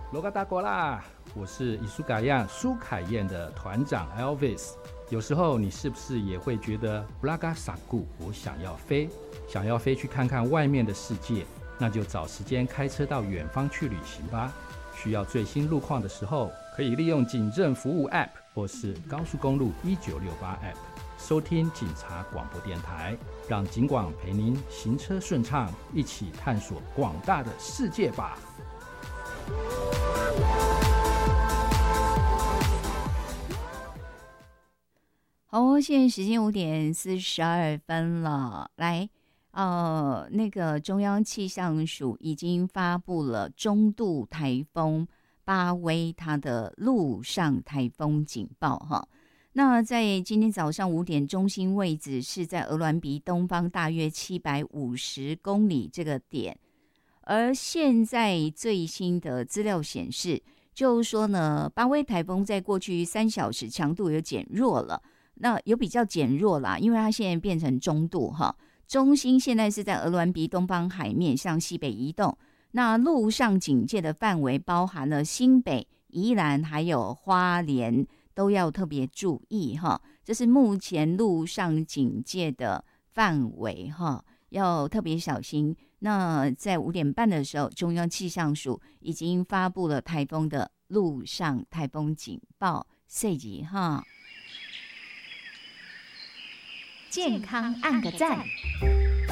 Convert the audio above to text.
罗嘎达国啦，我是伊苏嘎亚苏凯燕的团长 Elvis。有时候你是不是也会觉得布拉嘎萨固，我想要飞去看看外面的世界？那就找时间开车到远方去旅行吧。需要最新路况的时候，可以利用警政服务 App 或是高速公路1968 App 收听警察广播电台，让警广陪您行车顺畅，一起探索广大的世界吧。 好，现在时间5点42分了。来，那个中央气象署已经发布了中度台风巴威它的陆上台风警报哈。那在今天早上5点，中心位置是在鹅銮鼻东方大约750公里这个点。而现在最新的资料显示，就是说呢，巴威台风在过去3小时强度有减弱了。那有比较减弱啦，因为它现在变成中度哈。中心现在是在鹅銮鼻东方海面向西北移动。那陆上警戒的范围包含了新北、宜兰还有花莲，都要特别注意哈。这是目前陆上警戒的范围哈，要特别小心。那在5点半的时候，中央气象署已经发布了台风的陆上台风警报4级哈。 健康按个赞。